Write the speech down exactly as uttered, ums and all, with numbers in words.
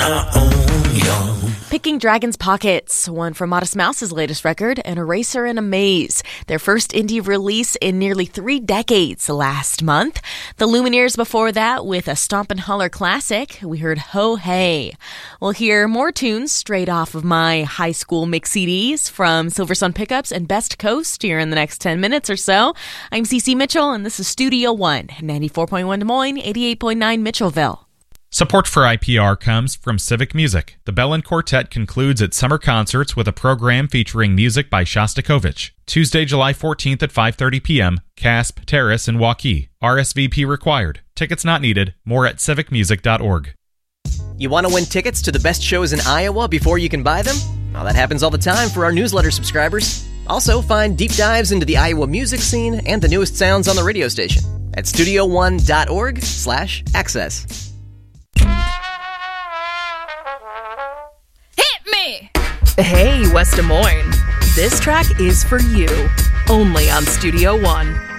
I own you. Picking Dragon's Pockets, one from Modest Mouse's latest record, and Eraser in a Maze, their first indie release in nearly three decades last month. The Lumineers before that with a Stomp and Holler classic. We heard Ho Hey. We'll hear more tunes straight off of my high school mix C Ds from Silver Sun Pickups and Best Coast here in the next ten minutes or so. I'm Cece Mitchell, and this is Studio One, ninety-four point one Des Moines, eighty-eight point nine Mitchellville. Support for I P R comes from Civic Music. The Bellin Quartet concludes its summer concerts with a program featuring music by Shostakovich. Tuesday, July fourteenth at five thirty p.m., Casp, Terrace, and Waukee. R S V P required. Tickets not needed. More at civic music dot org. You want to win tickets to the best shows in Iowa before you can buy them? Well, that happens all the time for our newsletter subscribers. Also, find deep dives into the Iowa music scene and the newest sounds on the radio station at studio one dot org slash access. Hey, West Des Moines. This track is for you, only on Studio One.